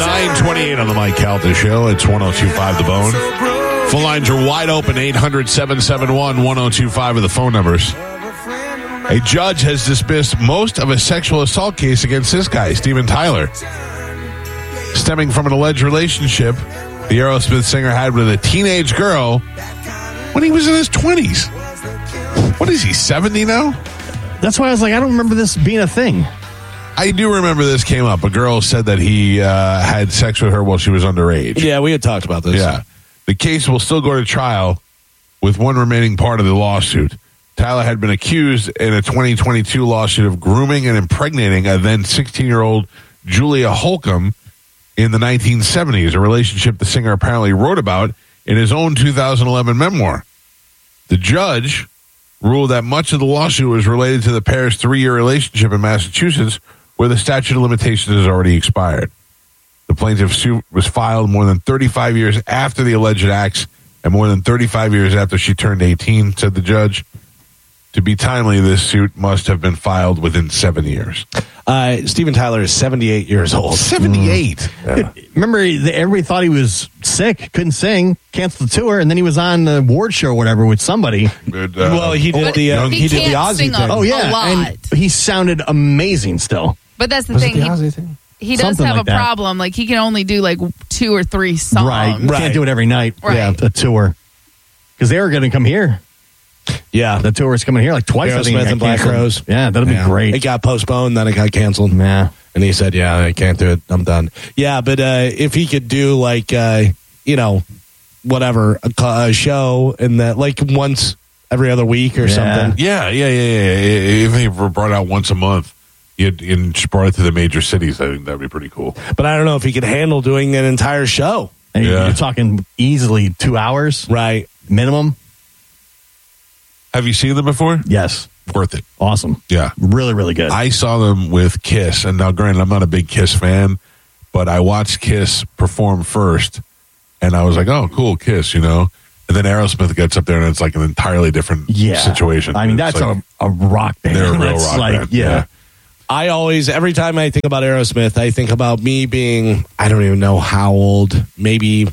9:28 on the Mike Calta Show. It's 102.5 The Bone. Phone lines are wide open. 800-771-1025 are the phone numbers. A judge has dismissed most of a sexual assault case against this guy, Steven Tyler, stemming from an alleged relationship the Aerosmith singer had with a teenage girl when he was in his 20s. What is he, 70 now? That's why I was like, I don't remember this being a thing. I do remember this came up. A girl said that he had sex with her while she was underage. Yeah, we had talked about this. Yeah. The case will still go to trial with one remaining part of the lawsuit. Tyler had been accused in a 2022 lawsuit of grooming and impregnating a then 16-year-old Julia Holcomb in the 1970s, a relationship the singer apparently wrote about in his own 2011 memoir. The judge ruled that much of the lawsuit was related to the pair's 3-year relationship in Massachusetts, where the statute of limitations has already expired. The plaintiff's suit was filed more than 35 years after the alleged acts and more than 35 years after she turned 18, said the judge. To be timely, this suit must have been filed within 7 years. Steven Tyler is 78 years old. 78. Yeah. Remember, everybody thought he was sick, couldn't sing, canceled the tour, and then he was on the award show or whatever with somebody. Well, he did the Ozzy thing. Oh, yeah. A lot. And he sounded amazing still. But that's the thing. He does Something have like a problem. Like, he can only do, 2 or 3 songs. Right. You can't do it every night. Right. Yeah, a tour. Because they were going to come here. Yeah. The tour is coming here twice. Aerosmith and Black Rose. Yeah, that'll be great. It got postponed, then it got canceled. Yeah. And he said, yeah, I can't do it. I'm done. Yeah, but if he could do, whatever, a show and that, once every other week or something. Yeah. Even if he brought out once a month, and just brought it to the major cities, I think that'd be pretty cool. But I don't know if he could handle doing an entire show. And you're talking easily 2 hours. Right. Minimum. Have you seen them before? Yes. Worth it. Awesome. Yeah. Really, really good. I saw them with Kiss, and now granted, I'm not a big Kiss fan, but I watched Kiss perform first, and I was like, oh, cool, Kiss, And then Aerosmith gets up there, and it's like an entirely different situation. I mean, that's a rock band. They're a real rock band. Yeah. I always, every time I think about Aerosmith, I think about me being, I don't even know how old, maybe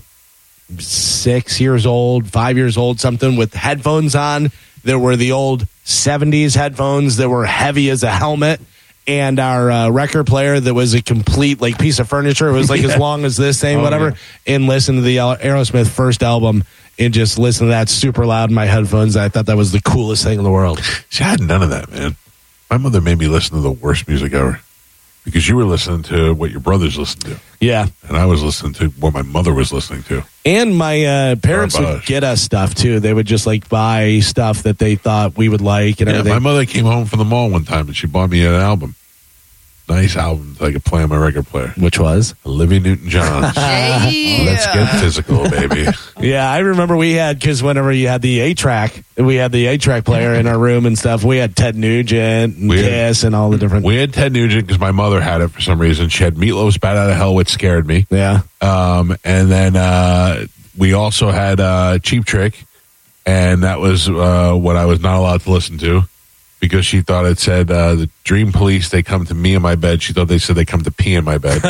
6 years old, 5 years old, something, with headphones on. There were the old 70s headphones that were heavy as a helmet, and our record player that was a complete piece of furniture. It was as long as this thing, whatever, and listen to the Aerosmith first album and just listen to that super loud in my headphones. I thought that was the coolest thing in the world. See, I had none of that, man. My mother made me listen to the worst music ever because you were listening to what your brothers listened to. Yeah. And I was listening to what my mother was listening to. And my parents would get us stuff, too. They would just, buy stuff that they thought we would like and everything. My mother came home from the mall one time, and she bought me an album. Nice album that I could play on my record player. Which was? Olivia Newton-John. Yeah. Let's get physical, baby. Yeah, I remember we had, because whenever you had the 8-track, we had the 8-track player in our room and stuff. We had Ted Nugent and Kiss and all the different... We had Ted Nugent because my mother had it for some reason. She had Meatloaf's Bat Out of Hell, which scared me. Yeah. And then we also had Cheap Trick, and that was what I was not allowed to listen to because she thought it said the Dream Police, they come to me in my bed. She thought they said they come to pee in my bed.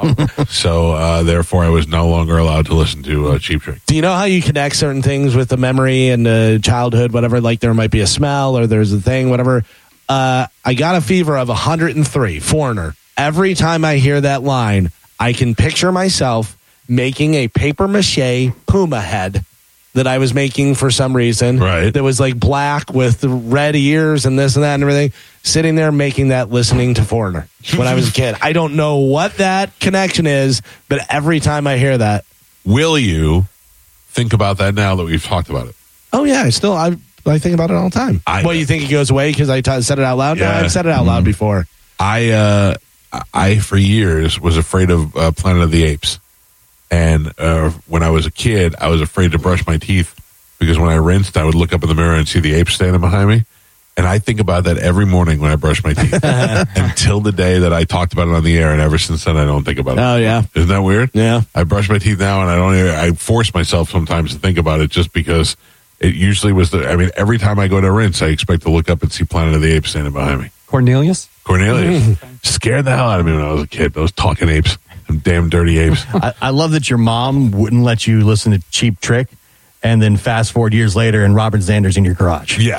So therefore I was no longer allowed to listen to Cheap Trick. Do you know how you connect certain things with the memory and childhood, whatever, there might be a smell or there's a thing, whatever. I got a fever of 103, Foreigner. Every time I hear that line, I can picture myself making a paper mache puma head that I was making for some reason. Right. That was black with red ears and this and that and everything. Sitting there making that, listening to Foreigner when I was a kid. I don't know what that connection is, but every time I hear that. Will you think about that now that we've talked about it? Oh, yeah. I think about it all the time. You think it goes away because I said it out loud? Yeah. No, I've said it out loud before. I for years was afraid of Planet of the Apes. And when I was a kid, I was afraid to brush my teeth because when I rinsed, I would look up in the mirror and see the ape standing behind me. And I think about that every morning when I brush my teeth until the day that I talked about it on the air. And ever since then, I don't think about it. Oh, yeah. Isn't that weird? Yeah. I brush my teeth now and I force myself sometimes to think about it just because it usually was every time I go to rinse, I expect to look up and see Planet of the Apes standing behind me. Cornelius? Scared the hell out of me when I was a kid. Those talking apes. Them damn dirty apes. I love that your mom wouldn't let you listen to Cheap Trick, and then fast forward years later, and Robert Zander's in your garage. Yeah.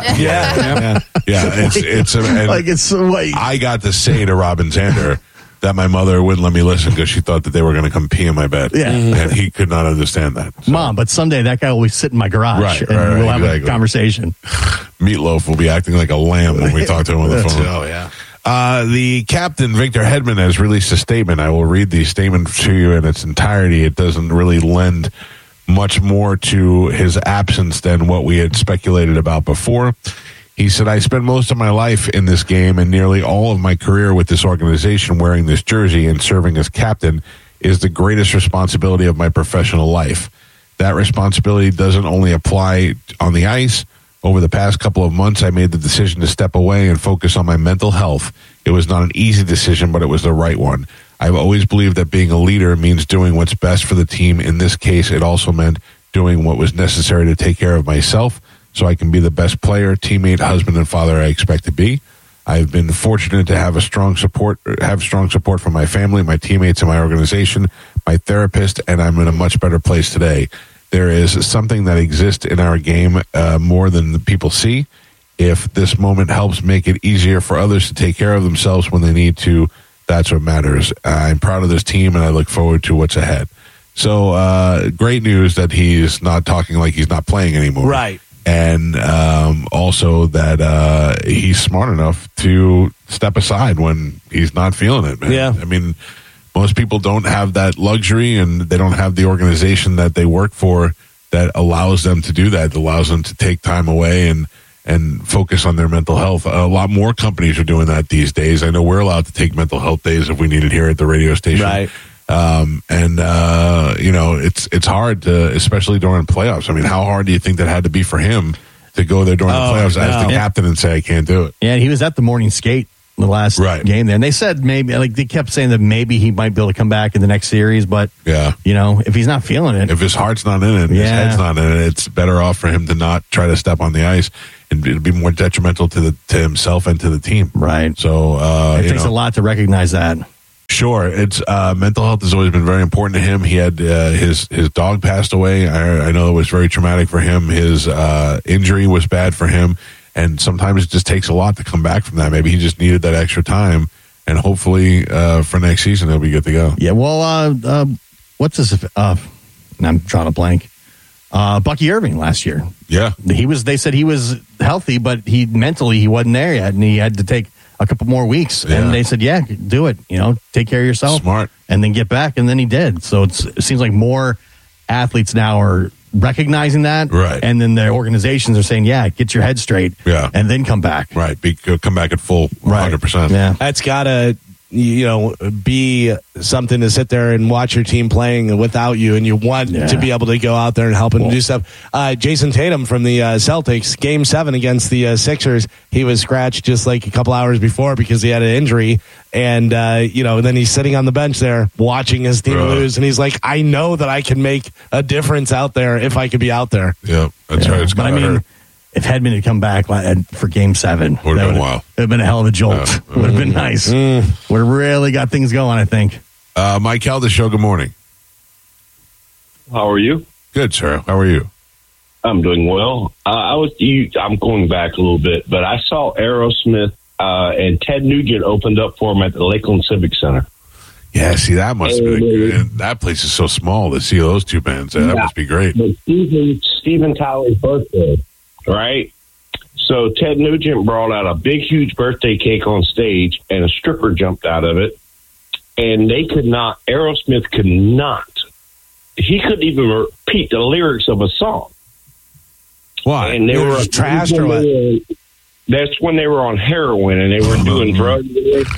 It's I got to say to Robin Zander that my mother wouldn't let me listen because she thought that they were going to come pee in my bed. Yeah. And he could not understand that. So. Mom, but someday that guy will be sitting in my garage, Right, and we'll have exactly. a conversation. Meatloaf will be acting like a lamb when we talk to him on the phone. Oh, yeah. The captain, Victor Hedman, has released a statement. I will read the statement to you in its entirety. It doesn't really lend much more to his absence than what we had speculated about before. He said, I spent most of my life in this game and nearly all of my career with this organization wearing this jersey and serving as captain is the greatest responsibility of my professional life. That responsibility doesn't only apply on the ice. Over the past couple of months, I made the decision to step away and focus on my mental health. It was not an easy decision, but it was the right one. I've always believed that being a leader means doing what's best for the team. In this case, it also meant doing what was necessary to take care of myself so I can be the best player, teammate, husband, and father I expect to be. I've been fortunate to have strong support from my family, my teammates, and my organization, my therapist, and I'm in a much better place today. There is something that exists in our game more than the people see. If this moment helps make it easier for others to take care of themselves when they need to, that's what matters. I'm proud of this team, and I look forward to what's ahead. So, great news that he's not talking like he's not playing anymore. Right. And also that he's smart enough to step aside when he's not feeling it, man. Yeah. I mean, most people don't have that luxury, and they don't have the organization that they work for that allows them to do that, allows them to take time away and focus on their mental health. A lot more companies are doing that these days. I know we're allowed to take mental health days if we need it here at the radio station. Right. It's hard to, especially during playoffs. I mean, how hard do you think that had to be for him to go there during the playoffs as the captain and say, I can't do it? Yeah, he was at the morning skate the last game there. And they said maybe, like they kept saying that maybe he might be able to come back in the next series, but if he's not feeling it. If his heart's not in it, his head's not in it, it's better off for him to not try to step on the ice, and it'll be more detrimental to himself and to the team. Right. So it takes a lot to recognize that. Sure, it's mental health has always been very important to him. He had his dog passed away. I know it was very traumatic for him. His injury was bad for him, and sometimes it just takes a lot to come back from that. Maybe he just needed that extra time, and hopefully for next season he'll be good to go. Yeah. Well, what's this? I'm drawing a blank. Bucky Irving last year. Yeah, They said he was healthy, but he wasn't there yet, and he had to take a couple more weeks. Yeah. And they said, yeah, do it. Take care of yourself. Smart. And then get back. And then he did. So it seems like more athletes now are recognizing that. Right. And then their organizations are saying, yeah, get your head straight. Yeah. And then come back. Right. Come back at full 100%. Yeah. That's got to, be something to sit there and watch your team playing without you, and you want to be able to go out there and help and do stuff. Jason Tatum from the Celtics, Game 7 against the Sixers, he was scratched just like a couple hours before because he had an injury, and then he's sitting on the bench there watching his team lose, and he's like, I know that I can make a difference out there if I could be out there. Yeah, that's right. It's but hurt. If Hedman had come back for Game 7, would have been wild. It would have been a hell of a jolt. Would have been nice. Would have really got things going, I think. Mike Calda Show, good morning. How are you? Good, sir. How are you? I'm doing well. I'm going back a little bit, but I saw Aerosmith and Ted Nugent opened up for him at the Lakeland Civic Center. Yeah, see, that must be good. And that place is so small to see those two bands. That must be great. But Steven Tyler's birthday, right? So Ted Nugent brought out a big, huge birthday cake on stage, and a stripper jumped out of it. And Aerosmith could not. He couldn't even repeat the lyrics of a song. Why? And they were trashed or what? That's when they were on heroin and they were doing drugs.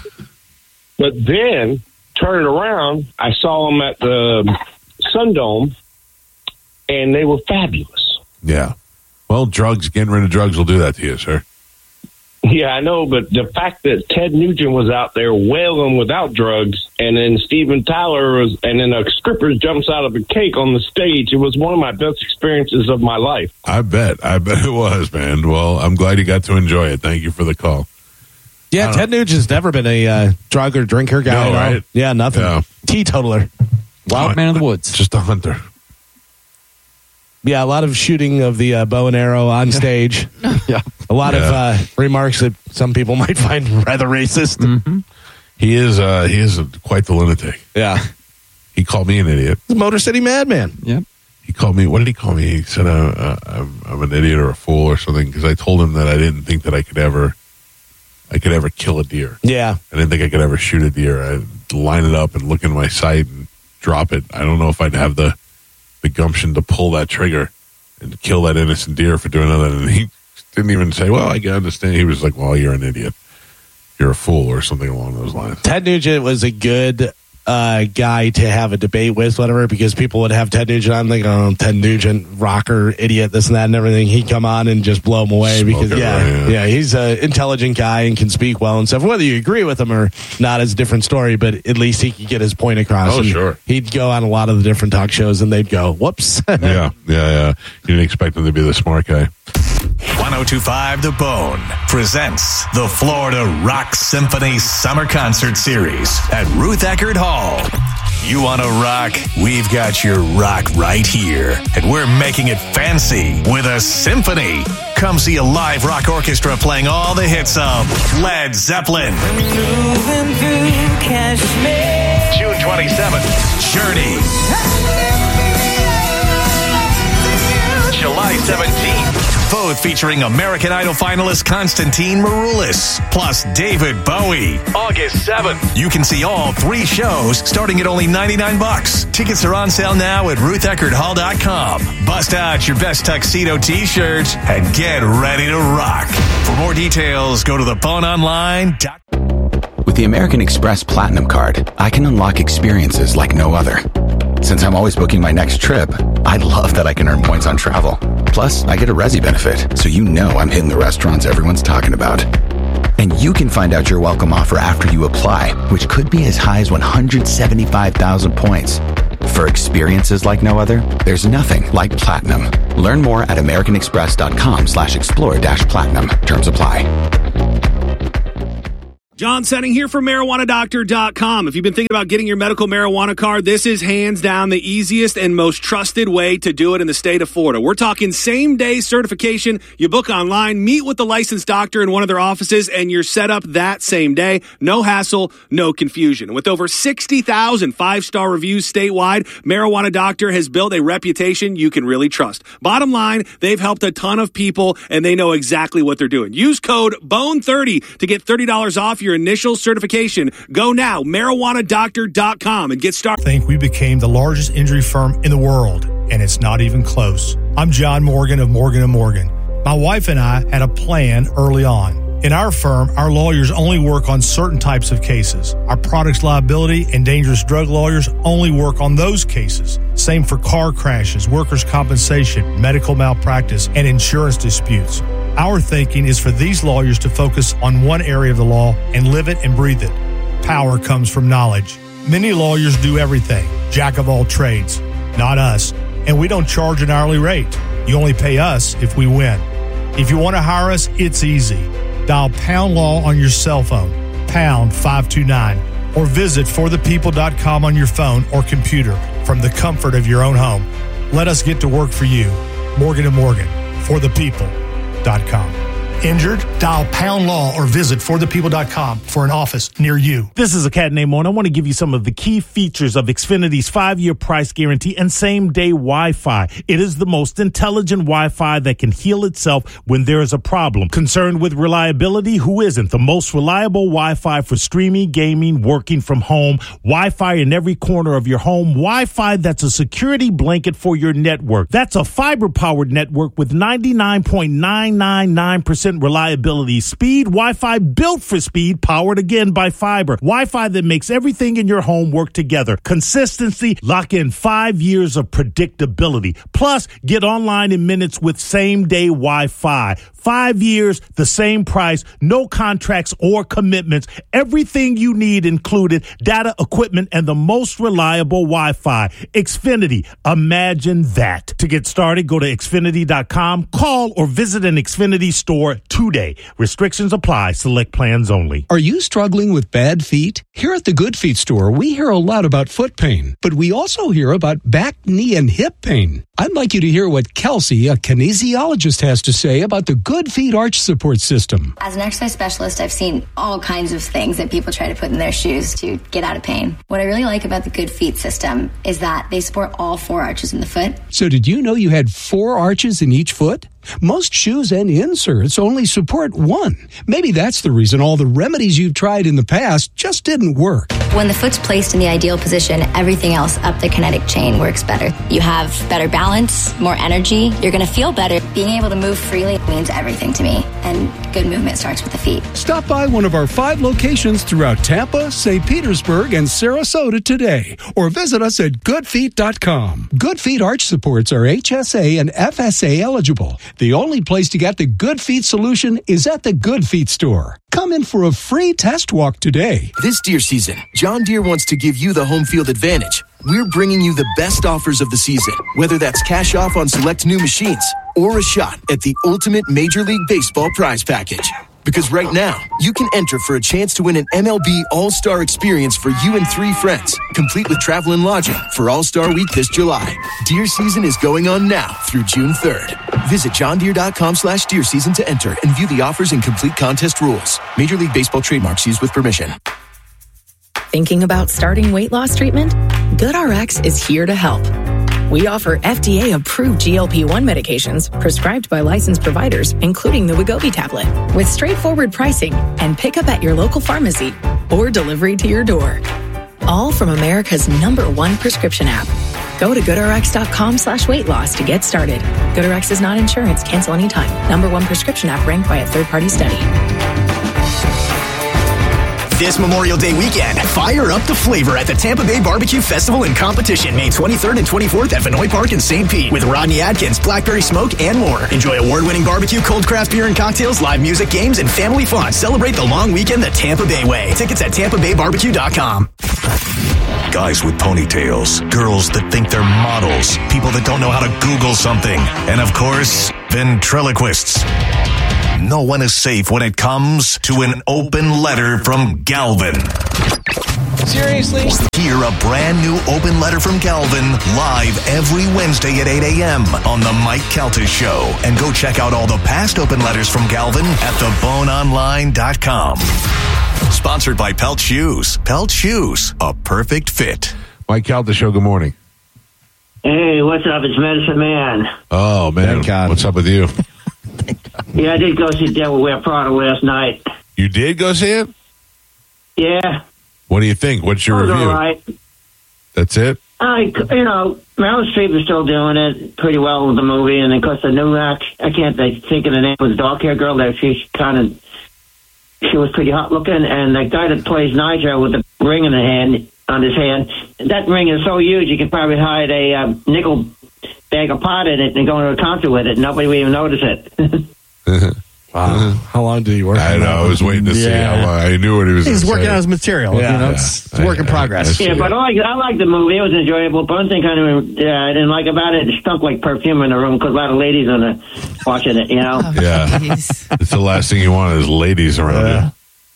But then, turning around, I saw them at the Sundome, and they were fabulous. Yeah. Well, getting rid of drugs will do that to you, sir. Yeah, I know, but the fact that Ted Nugent was out there wailing without drugs, and then Steven Tyler and then a stripper jumps out of a cake on the stage, it was one of my best experiences of my life. I bet it was, man. Well, I'm glad you got to enjoy it. Thank you for the call. Yeah, Ted Nugent's never been a drug or drinker guy. No, right? Yeah, nothing. Yeah. Teetotaler. Wild man of the woods. Just a hunter. Yeah, a lot of shooting of the bow and arrow on stage. Yeah. A lot of remarks that some people might find rather racist. Mm-hmm. He is quite the lunatic. Yeah. He called me an idiot. The Motor City Madman. Yep. He called me. What did he call me? He said I'm an idiot or a fool or something because I told him that I didn't think that I could ever kill a deer. Yeah. I didn't think I could ever shoot a deer. I'd line it up and look in my sight and drop it. I don't know if I'd have the gumption to pull that trigger and kill that innocent deer for doing that. And he didn't even say, well, I can understand. He was like, well, you're an idiot. You're a fool or something along those lines. Ted Nugent was a good guy to have a debate with, whatever, because people would have Ted Nugent on, like, oh, Ted Nugent, rocker, idiot, this and that and everything. He'd come on and just blow him away because, he's an intelligent guy and can speak well and stuff. Whether you agree with him or not is a different story, but at least he could get his point across. Oh, sure. He'd go on a lot of the different talk shows and they'd go, whoops. Yeah. You didn't expect him to be the smart guy. 1025 The Bone presents the Florida Rock Symphony Summer Concert Series at Ruth Eckerd Hall. You want to rock? We've got your rock right here. And we're making it fancy with a symphony. Come see a live rock orchestra playing all the hits of Led Zeppelin. June 27th, Journey. July 17th, both featuring American Idol finalist Konstantin Maroulis, plus David Bowie. August 7th, you can see all 3 shows starting at only $99. Tickets are on sale now at RuthEckerdHall.com. Bust out your best tuxedo t-shirts and get ready to rock. For more details, go to theboneonline.com. With the American Express Platinum Card, I can unlock experiences like no other. Since I'm always booking my next trip, I love that I can earn points on travel. Plus, I get a Resi benefit, so you know I'm hitting the restaurants everyone's talking about. And you can find out your welcome offer after you apply, which could be as high as 175,000 points. For experiences like no other, there's nothing like Platinum. Learn more at americanexpress.com/explore-platinum. Terms apply. John Setting here for MarijuanaDoctor.com. If you've been thinking about getting your medical marijuana card, this is hands down the easiest and most trusted way to do it in the state of Florida. We're talking same-day certification. You book online, meet with the licensed doctor in one of their offices, and you're set up that same day. No hassle, no confusion. With over 60,000 five-star reviews statewide, Marijuana Doctor has built a reputation you can really trust. Bottom line, they've helped a ton of people, and they know exactly what they're doing. Use code BONE30 to get $30 off your initial certification. Go now, marijuanadoctor.com, and get started. I think we became the largest injury firm in the world, and it's not even close. I'm John Morgan of Morgan & Morgan. My wife and I had a plan early on. In our firm, our lawyers only work on certain types of cases. Our products liability and dangerous drug lawyers only work on those cases. Same for car crashes, workers' compensation, medical malpractice, and insurance disputes. Our thinking is for these lawyers to focus on one area of the law and live it and breathe it. Power comes from knowledge. Many lawyers do everything, jack of all trades. Not us. And we don't charge an hourly rate. You only pay us if we win. If you want to hire us, it's easy. Dial Pound Law on your cell phone, pound 529, or visit forthepeople.com on your phone or computer from the comfort of your own home. Let us get to work for you. Morgan & Morgan, forthepeople.com. Injured? Dial Pound Law or visit forthepeople.com for an office near you. This is a cat named Mo, and I want to give you some of the key features of Xfinity's 5-year price guarantee and same-day Wi-Fi. It is the most intelligent Wi-Fi that can heal itself when there is a problem. Concerned with reliability? Who isn't? The most reliable Wi-Fi for streaming, gaming, working from home, Wi-Fi in every corner of your home, Wi-Fi that's a security blanket for your network. That's a fiber-powered network with 99.999% reliability. Speed, Wi-Fi built for speed, powered again by fiber. Wi-Fi that makes everything in your home work together. Consistency, lock in 5 years of predictability. Plus, get online in minutes with same-day Wi-Fi. 5 years, the same price, no contracts or commitments. Everything you need included, data, equipment, and the most reliable Wi-Fi. Xfinity. Imagine that. To get started, go to Xfinity.com, call or visit an Xfinity store today. Restrictions apply. Select plans only. Are you struggling with bad feet? Here at the Good Feet store, we hear a lot about foot pain, but we also hear about back, knee, and hip pain. I'd like you to hear what Kelsey, a kinesiologist, has to say about the Good Feet arch support system. As an exercise specialist, I've seen all kinds of things that people try to put in their shoes to get out of pain. What I really like about the Good Feet system is that they support all 4 arches in the foot. So did you know you had 4 arches in each foot? Most shoes and inserts only support 1. Maybe that's the reason all the remedies you've tried in the past just didn't work. When the foot's placed in the ideal position, everything else up the kinetic chain works better. You have better balance, more energy. You're going to feel better. Being able to move freely means everything to me. And good movement starts with the feet. Stop by one of our 5 locations throughout Tampa, St. Petersburg, and Sarasota today. Or visit us at goodfeet.com. Good Feet arch supports are HSA and FSA eligible. The only place to get the Good Feet solution is at the Good Feet store. Come in for a free test walk today. This deer season, John Deere wants to give you the home field advantage. We're bringing you the best offers of the season, whether that's cash off on select new machines or a shot at the ultimate Major League Baseball prize package. Because right now, you can enter for a chance to win an MLB All-Star experience for you and 3 friends, complete with travel and lodging for All-Star Week this July. Deer season is going on now through June 3rd. Visit johndeere.com/deer season to enter and view the offers and complete contest rules. Major League Baseball trademarks used with permission. Thinking about starting weight loss treatment? GoodRx is here to help. We offer FDA-approved GLP-1 medications prescribed by licensed providers, including the Wegovy tablet, with straightforward pricing and pickup at your local pharmacy or delivery to your door. All from America's #1 prescription app. Go to GoodRx.com/weight loss to get started. GoodRx is not insurance. Cancel anytime. #1 prescription app ranked by a third-party study. This Memorial Day weekend, fire up the flavor at the Tampa Bay Barbecue Festival and Competition, May 23rd and 24th at Vinoy Park in St. Pete, with Rodney Adkins, Blackberry Smoke, and more. Enjoy award-winning barbecue, cold craft beer and cocktails, live music, games, and family fun. Celebrate the long weekend the Tampa Bay way. Tickets at TampaBayBarbecue.com. Guys with ponytails, girls that think they're models, people that don't know how to Google something, and of course, ventriloquists. No one is safe when it comes to an open letter from Galvin. Seriously? Hear a brand new open letter from Galvin live every Wednesday at 8 a.m. on the Mike Calta Show. And go check out all the past open letters from Galvin at theboneonline.com. Sponsored by Pelt Shoes. Pelt Shoes, a perfect fit. Mike Calta Show, good morning. Hey, what's up? It's Medicine Man. Oh, man. What's up with you? Yeah, I did go see Devil Wear Prada last night. You did go see it? Yeah. What do you think? What's your review? All right. That's it? Meryl Streep is still doing it pretty well with the movie, and of course the new act, I can't think of the name of the dark hair girl that she was pretty hot looking, and the guy that plays Nigel with the ring in on his hand, that ring is so huge you could probably hide a nickel bag of pot in it and go to a concert with it. Nobody would even notice it. Wow. How long did he work? I know. I was waiting to see how long. I knew what he was He's working say. on his material. Yeah. It's work in progress. Yeah, but I like the movie. It was enjoyable. But one thing I didn't like about it, it stunk like perfume in the room because a lot of ladies watching it, Yeah. It's the last thing you want is ladies around you.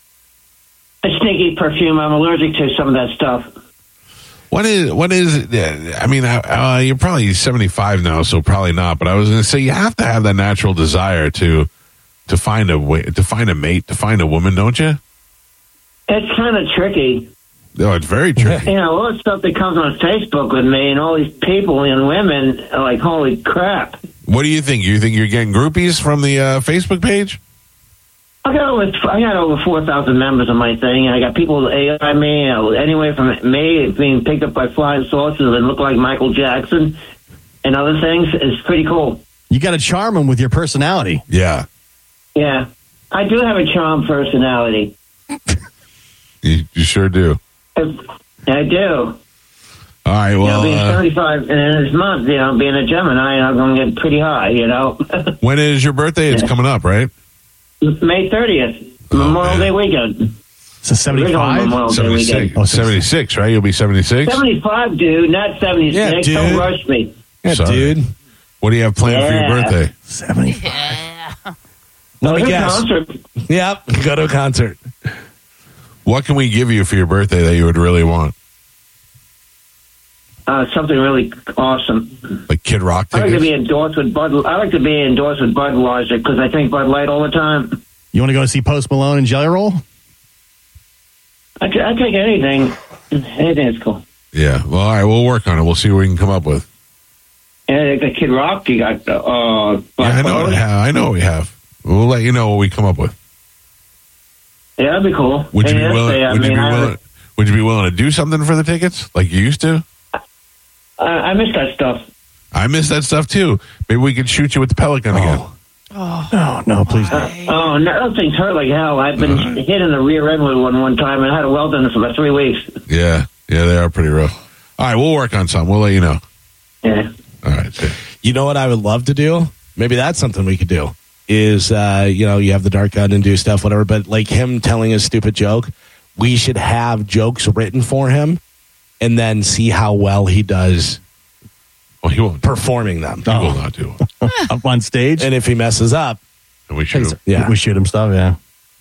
A stinky perfume. I'm allergic to some of that stuff. What is I mean, you're probably 75 now, so probably not. But I was going to say you have to have that natural desire to find a mate, to find a woman, don't you? It's kind of tricky. No, it's very tricky. All the stuff that comes on Facebook with me and all these people and women are like, holy crap. What do you think? You think you're getting groupies from the Facebook page? I got over 4,000 members on my thing, and I got people AI me, anyway from me being picked up by flying saucers and look like Michael Jackson and other things. It's pretty cool. You got to charm them with your personality. Yeah. Yeah. I do have a charm personality. You sure do. I do. All right, well, being 35 in this month, being a Gemini, I'm going to get pretty high, When is your birthday? It's coming up, right? May 30th, Memorial Day weekend. So 75? 76. Oh, 76, right? You'll be 76? 75, dude, not 76. Yeah, dude. Don't rush me. Yeah, Sorry. dude. What do you have planned for your birthday? 75. Let me to a guess. concert. Yep, go to a concert. What can we give you for your birthday that you would really want? Something really awesome. Like Kid Rock I like tickets? to be endorsed with Budweiser because I drink Bud Light all the time. You want to go see Post Malone and Jelly Roll? I take anything. Anything is cool. Yeah. Well, all right. We'll work on it. We'll see what we can come up with. Yeah, you got Kid Rock. You got I know what we have. We'll let you know what we come up with. Yeah, that'd be cool. Would you be willing? Would you be willing to do something for the tickets like you used to? I miss that stuff. I miss that stuff too. Maybe we could shoot you with the Pelican again. No, please don't. Oh, no, those things hurt like hell. I've been hit in the rear end with one time and I had a weld in it for about 3 weeks. Yeah, they are pretty rough. All right, we'll work on something. We'll let you know. Yeah. All right. So. You know what I would love to do? Maybe that's something we could do. Is you have the dart gun and do stuff, whatever. But like him telling a stupid joke, we should have jokes written for him, and then see how well he does. Well, he won't performing them. He will not do up on stage. And if he messes up, and we shoot him. Yeah, we shoot him stuff. Yeah.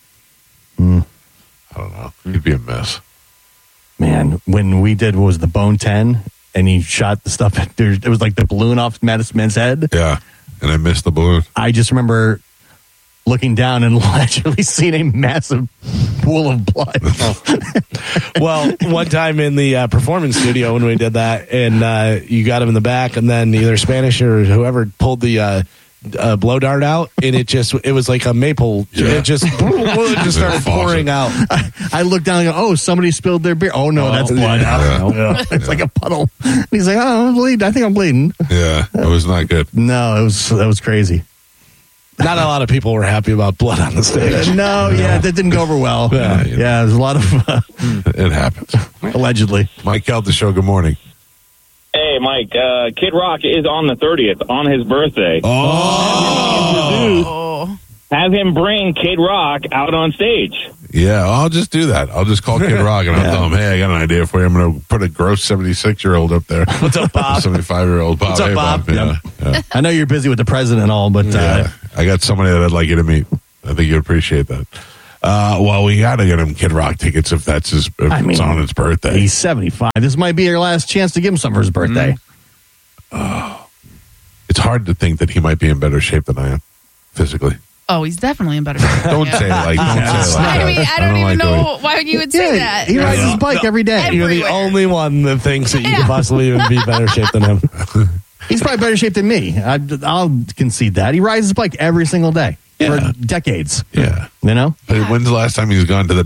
I don't know. It'd be a mess. Man, when we did what was the Bone 10, and he shot the stuff. It was like the balloon off Madison Man's head. Yeah, and I missed the balloon. I just remember looking down and actually seeing a massive pool of blood. Well, one time in the performance studio when we did that, and you got him in the back, and then either Spanish or whoever pulled the blow dart out, and it was like a maple. Yeah. It just started pouring out. I looked down and go, oh, somebody spilled their beer. Oh, no, that's blood. Yeah. It's like a puddle. And he's like, oh, I'm bleeding. I think I'm bleeding. Yeah, it was not good. No, that was crazy. Not a lot of people were happy about blood on the stage. That didn't go over well. Yeah, there's a lot of... it happens. Allegedly. Mike Kelt, the show, good morning. Hey, Mike, Kid Rock is on the 30th, on his birthday. Have him bring Kid Rock out on stage. Yeah, I'll just do that. I'll just call Kid Rock and I'll tell him, hey, I got an idea for you. I'm going to put a gross 76-year-old up there. What's up, Bob? 75-year-old Bob. What's up, hey, Bob? Yeah. I know you're busy with the president and all, but... I got somebody that I'd like you to meet. I think you'd appreciate that. Well, we got to get him Kid Rock tickets if it's on his birthday. He's 75. This might be your last chance to give him something for his birthday. It's hard to think that he might be in better shape than I am, physically. Oh, he's definitely in better shape. Don't say it like that. I mean, I don't even know why you would say that. He rides his bike every day. You're the only one that thinks that you could possibly even be better shape than him. He's probably better shape than me. I'll concede that. He rides his bike every single day for decades. Yeah. You know? When's the last time he's gone to the